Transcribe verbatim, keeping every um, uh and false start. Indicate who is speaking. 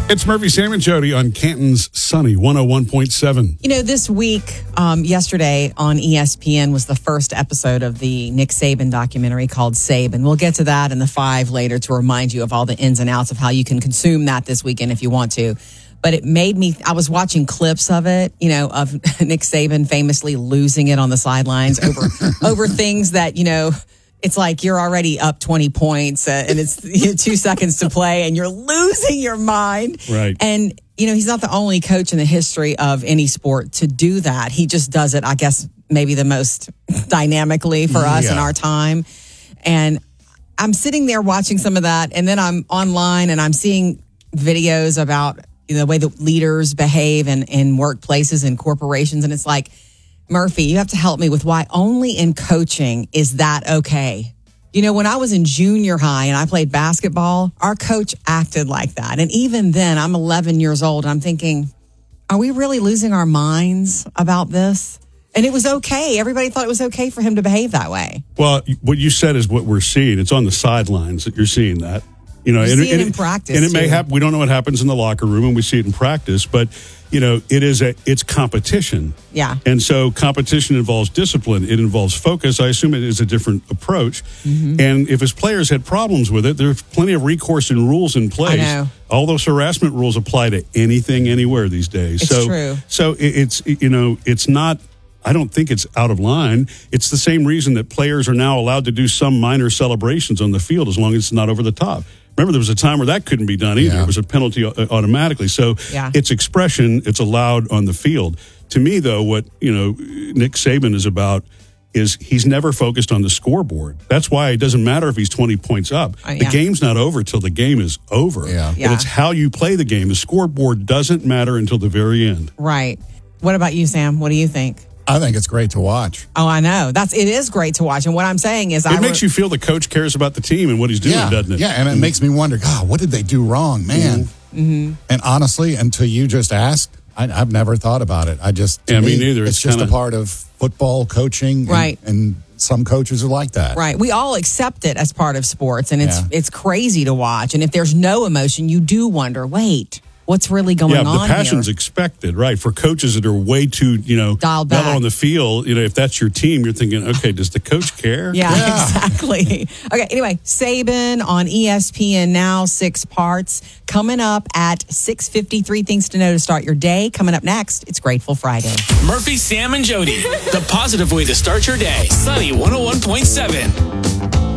Speaker 1: It's Murphy, Sam, and Jody on Canton's Sunny one oh one point seven.
Speaker 2: You know, this week, um, yesterday on E S P N was the first episode of the Nick Saban documentary called Saban. We'll get to that in the five later to remind you of all the ins and outs of how you can consume that this weekend if you want to. But it made me, I was watching clips of it, you know, of Nick Saban famously losing it on the sidelines over over things that, you know, it's like you're already up twenty points uh, and it's you know, two seconds to play and you're losing your mind.
Speaker 1: Right.
Speaker 2: And, you know, he's not the only coach in the history of any sport to do that. He just does it, I guess, maybe the most dynamically for us
Speaker 3: Yeah.
Speaker 2: in our time. And I'm sitting there watching some of that, and then I'm online and I'm seeing videos about you know, the way that leaders behave in, in workplaces and corporations. And it's like, Murphy, you have to help me with why only in coaching is that okay. You know, when I was in junior high and I played basketball, our coach acted like that. And even then, I'm eleven years old, and I'm thinking, are we really losing our minds about this? And it was okay. Everybody thought it was okay for him to behave that way.
Speaker 1: Well, what you said is what we're seeing. It's on the sidelines that you're seeing that. You know,
Speaker 2: You
Speaker 1: and,
Speaker 2: see it
Speaker 1: and
Speaker 2: in practice,
Speaker 1: and it may
Speaker 2: too.
Speaker 1: happen. We don't know what happens in the locker room, and we see it in practice. But you know, it is a it's competition.
Speaker 2: Yeah.
Speaker 1: And so competition involves discipline. It involves focus. I assume it is a different approach.
Speaker 2: Mm-hmm.
Speaker 1: And if his players had problems with it, there's plenty of recourse and rules in place.
Speaker 2: I know.
Speaker 1: All those harassment rules apply to anything, anywhere these days.
Speaker 2: It's
Speaker 1: so,
Speaker 2: true.
Speaker 1: So it, it's you know, it's not. I don't think it's out of line. It's the same reason that players are now allowed to do some minor celebrations on the field as long as it's not over the top. Remember, there was a time where that couldn't be done either.
Speaker 3: Yeah.
Speaker 1: It was a penalty automatically. So
Speaker 2: Yeah.
Speaker 1: it's expression. It's allowed on the field. To me, though, what you know, Nick Saban is about is he's never focused on the scoreboard. That's why it doesn't matter if he's twenty points up.
Speaker 2: Uh, yeah.
Speaker 1: The game's not over till the game is over.
Speaker 3: Yeah.
Speaker 2: Yeah.
Speaker 1: But it's how you play the game. The scoreboard doesn't matter until the very end.
Speaker 2: Right. What about you, Sam? What do you think?
Speaker 3: I think it's great to watch.
Speaker 2: Oh, I know. That's it is great to watch. And what I'm saying is,
Speaker 1: It
Speaker 2: I
Speaker 1: makes
Speaker 2: re-
Speaker 1: you feel the coach cares about the team and what he's doing,
Speaker 3: yeah,
Speaker 1: doesn't it?
Speaker 3: yeah, and it makes me wonder, God, what did they do wrong, man? Mm-hmm. And honestly, until you just asked, I, I've never thought about it. I just, to
Speaker 1: Yeah, me neither.
Speaker 3: It's,
Speaker 1: It's
Speaker 3: just
Speaker 1: kinda-
Speaker 3: a part of football coaching, and,
Speaker 2: Right.
Speaker 3: And some coaches are like that,
Speaker 2: right. We all accept it as part of sports, and it's
Speaker 3: Yeah.
Speaker 2: it's crazy to watch. And if there's no emotion, you do wonder, wait, what's really going
Speaker 1: Yeah,
Speaker 2: on
Speaker 1: the passion's
Speaker 2: here?
Speaker 1: expected, right? For coaches that are way too, you know,
Speaker 2: Dialed
Speaker 1: mellow
Speaker 2: back.
Speaker 1: on the field, you know, if that's your team, you're thinking, okay, does the coach care?
Speaker 2: Yeah,
Speaker 3: Yeah.
Speaker 2: exactly. Okay, anyway, Saban on E S P N now, six parts. Coming up at six fifty-three, things to know to start your day. Coming up next, it's Grateful Friday.
Speaker 4: Murphy, Sam, and Jody. The positive way to start your day. Sunny one oh one point seven.